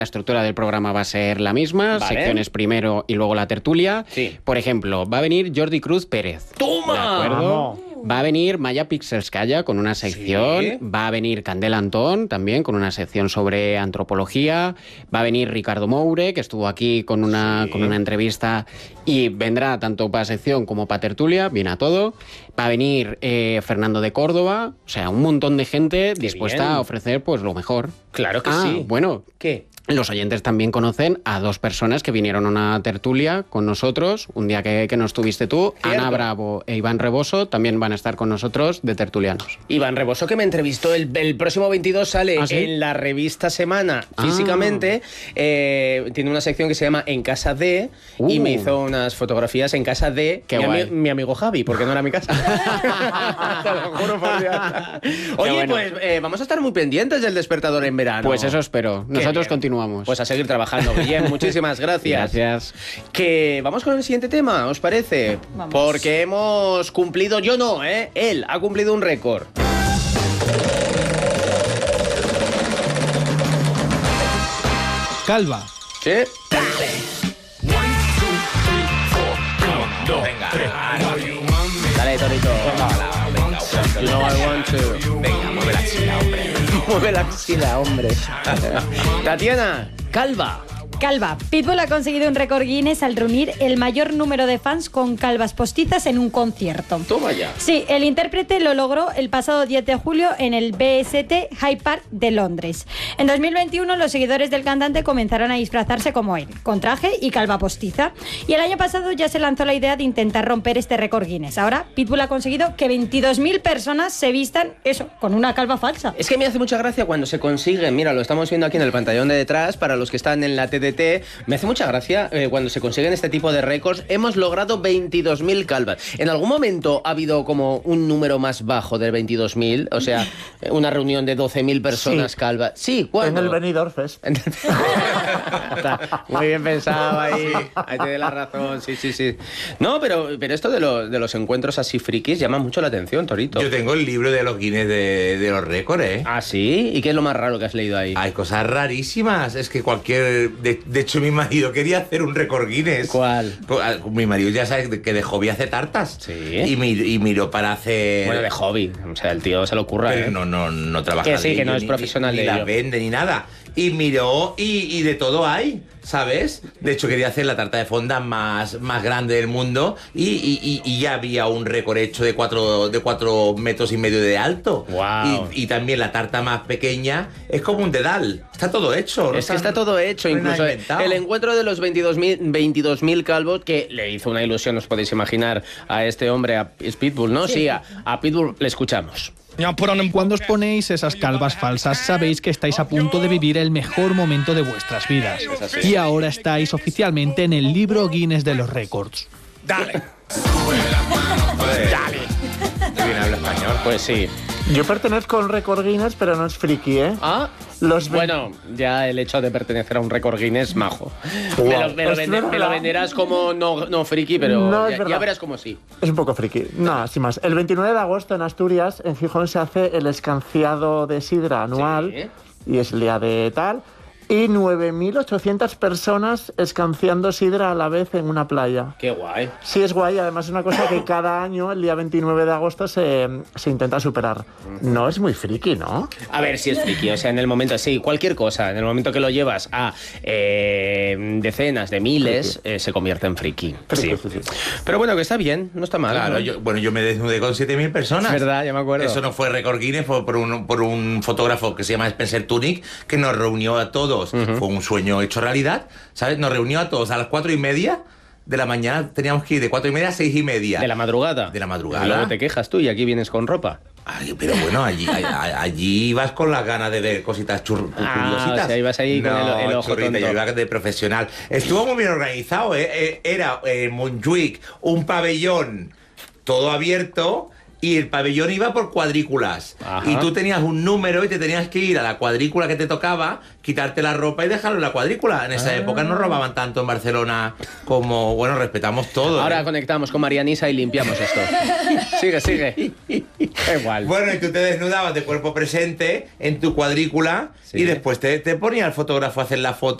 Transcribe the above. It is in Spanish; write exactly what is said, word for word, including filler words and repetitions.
La estructura del programa va a ser la misma, vale. secciones primero y luego la tertulia. Sí. Por ejemplo, va a venir Jordi Cruz Pérez. ¡Toma! ¿De acuerdo? Vamos. Va a venir Maya Pixelskaya con una sección, Sí. va a venir Candela Antón también con una sección sobre antropología, va a venir Ricardo Moure, que estuvo aquí con una, Sí. con una entrevista y vendrá tanto para sección como para tertulia, viene a todo. Va a venir eh, Fernando de Córdoba, o sea, un montón de gente dispuesta bien. a ofrecer pues lo mejor. Claro que Ah, sí. bueno, ¿Qué? los oyentes también conocen a dos personas que vinieron a una tertulia con nosotros, un día que, que no estuviste tú, Cierto. Ana Bravo e Iván Reboso, también van a estar con nosotros de tertulianos. Iván Reboso, que me entrevistó el, el próximo veintidós, sale ¿Ah, sí? en la revista Semana Ah. físicamente. Eh, tiene una sección que se llama En Casa de y Uh. me hizo unas fotografías en casa de Qué mi, guay. ami- mi amigo Javi, porque no era mi casa. Te lo juro por Dios. Oye, bueno. pues eh, vamos a estar muy pendientes del despertador en verano. Pues eso espero. Qué Nosotros bien. continuamos. Pues a seguir trabajando. Guillem, muchísimas gracias. Gracias. Que vamos con el siguiente tema, ¿os parece? Vamos. Porque hemos cumplido, yo no, ¿eh? Él ha cumplido un récord. Calva. ¿Sí? Dale, Torito. You know I want to. Venga, mueve la axila, hombre. Mueve la axila, hombre. Tatiana, calva. Calva. Pitbull ha conseguido un récord Guinness al reunir el mayor número de fans con calvas postizas en un concierto. Toma ya. Sí, el intérprete lo logró el pasado diez de julio en el B S T Hyde Park de Londres. En dos mil veintiuno los seguidores del cantante comenzaron a disfrazarse como él, con traje y calva postiza. Y el año pasado ya se lanzó la idea de intentar romper este récord Guinness. Ahora Pitbull ha conseguido que veintidós mil personas se vistan, eso, con una calva falsa. Es que me hace mucha gracia cuando se consigue, mira, lo estamos viendo aquí en el pantallón de detrás, para los que están en la T D T, me hace mucha gracia eh, cuando se consiguen este tipo de récords. Hemos logrado veintidós mil calvas. ¿En algún momento ha habido como un número más bajo de veintidós mil? O sea, una reunión de doce mil personas Sí. calvas. Sí, ¿cuándo? En el Benidorm Fest. Está muy bien pensado ahí. Ahí te doy la razón, sí, sí, sí. No, pero, pero esto de, lo- de los encuentros así frikis llama mucho la atención, Torito. Yo tengo el libro de los Guinness de, de los récords, ¿eh? ¿Ah, sí? ¿Y qué es lo más raro que has leído ahí? Hay cosas rarísimas. Es que cualquier... De, de hecho, mi marido quería hacer un récord Guinness. ¿Cuál? Mi marido ya sabe que de hobby hace tartas. Sí. Y, mi- y miró para hacer... Bueno, de hobby. O sea, el tío se lo ocurra, Pero ¿eh? no, no, no trabaja Que sí, de que no ello, es ni- profesional ni, de ni la ello. vende ni nada. Y miró y, y de todo hay, ¿sabes? De hecho, quería hacer la tarta de fonda más, más grande del mundo y, y- y- y ya había un récord hecho de cuatro, de cuatro metros y medio de alto. Guau. Y, y también la tarta más pequeña es como un dedal. Está todo hecho. ¿no? Es que está todo hecho, no hay nada incluso inventado. el encuentro de los veintidós mil calvos, que le hizo una ilusión, os podéis imaginar, a este hombre, a es Pitbull, ¿no? Sí, a, a Pitbull le escuchamos. Cuando os ponéis esas calvas falsas, sabéis que estáis a punto de vivir el mejor momento de vuestras vidas. Y ahora estáis oficialmente en el libro Guinness de los récords. Dale. Dale. Qué bien habla español. Pues sí. Yo pertenezco a un récord Guinness, pero no es friki, ¿eh? Ah, Los ve- bueno, ya el hecho de pertenecer a un récord Guinness, majo. Me, lo, me lo Es vende- me lo verdad. venderás como no, no friki, pero No, es ya, ya verdad. verás como sí. Es un poco friki. No, sin más. El veintinueve de agosto en Asturias, en Gijón, se hace el escanciado de sidra anual. Sí. Y es el día de tal. Y nueve mil ochocientas personas escanciando sidra a la vez en una playa. Qué guay. Sí, es guay. Además, es una cosa que cada año, el día veintinueve de agosto, se, se intenta superar. No es muy friki, ¿no? A ver si es friki, o sea, en el momento, sí, cualquier cosa, en el momento que lo llevas a eh, decenas de miles, eh, se convierte en friki. Sí. Friki, sí, sí. Pero bueno, que está bien, no está mal. Claro, ¿no? yo, bueno, yo me desnudé con siete mil personas. Es verdad, ya me acuerdo. Eso no fue récord Guinness, fue por un, por un fotógrafo que se llama Spencer Tunick, que nos reunió a todos. Fue un sueño hecho realidad, ¿sabes? Nos reunió a todos a las cuatro y media de la mañana. Teníamos que ir de cuatro y media a seis y media. De la madrugada. De la madrugada. Y luego te quejas tú y aquí vienes con ropa. Ay, pero bueno, allí, a- allí vas con las ganas de ver cositas chur- Ah, curiositas. o sea, ibas ahí con No, el- el ojo churrita, tonto. yo iba de profesional. Estuvo muy bien organizado, ¿eh? Eh, Era en Montjuic un pabellón todo abierto y el pabellón iba por cuadrículas. Ajá. Y tú tenías un número y te tenías que ir a la cuadrícula que te tocaba, quitarte la ropa y dejarlo en la cuadrícula. En esa Ah. época no robaban tanto en Barcelona como, bueno, respetamos todo. ¿eh? Ahora conectamos con Marianisa y limpiamos esto. Sigue, sigue. Igual. Bueno, y tú te desnudabas de cuerpo presente en tu cuadrícula Sí. y después te, te ponía el fotógrafo a hacer la foto.